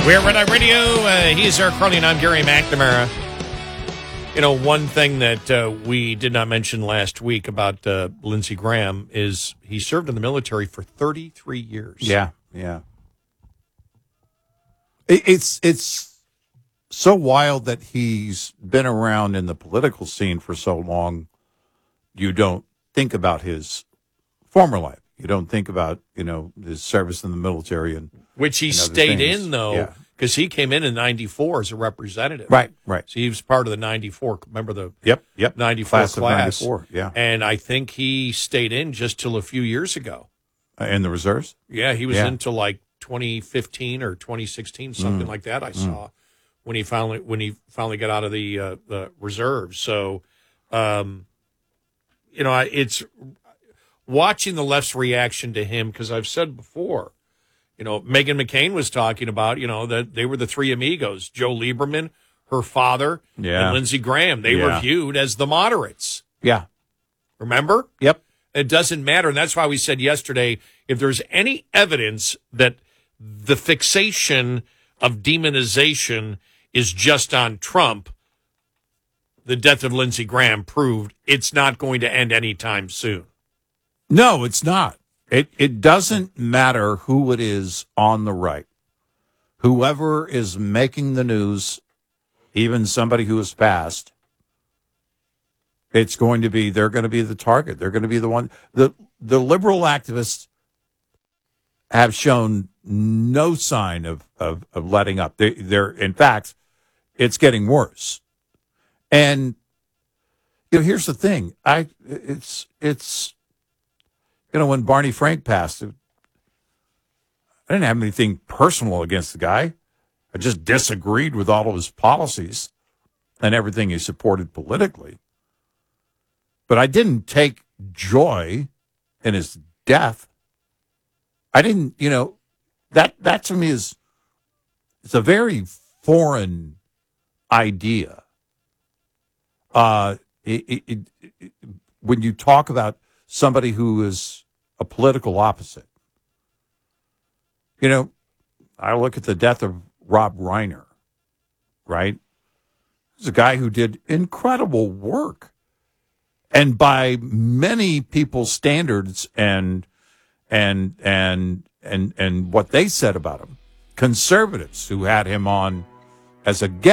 We're Red Eye Radio. He's Eric Carly, and I'm Gary McNamara. You know, one thing that we did not mention last week about Lindsey Graham is he served in the military for 33 years. Yeah. It's so wild that he's been around in the political scene for so long. You don't think about his former life. You don't think about, his service in the military and which he stayed in, though, because he came in 94 as a representative. Right. So he was part of the 94. Remember the 94 class of 94, yeah. And I think he stayed in just till a few years ago. In the reserves? Yeah, he was into like 2015 or 2016, something like that. I saw when he finally got out of the reserves. So, it's watching the left's reaction to him, because I've said before, Meghan McCain was talking about, that they were the three amigos, Joe Lieberman, her father, and Lindsey Graham. They were viewed as the moderates. Yeah. Remember? Yep. It doesn't matter. And that's why we said yesterday, if there's any evidence that the fixation of demonization is just on Trump, the death of Lindsey Graham proved it's not going to end anytime soon. No, it's not. It doesn't matter who it is on the right. Whoever is making the news, even somebody who has passed, they're going to be the target. They're going to be the one. The liberal activists have shown no sign of letting up. They're in fact, it's getting worse. And here's the thing. When Barney Frank passed, I didn't have anything personal against the guy. I just disagreed with all of his policies and everything he supported politically. But I didn't take joy in his death. I didn't, that to me it's a very foreign idea. When you talk about somebody who is a political opposite. I look at the death of Rob Reiner, right? He's a guy who did incredible work. And by many people's standards and what they said about him, conservatives who had him on as a guest,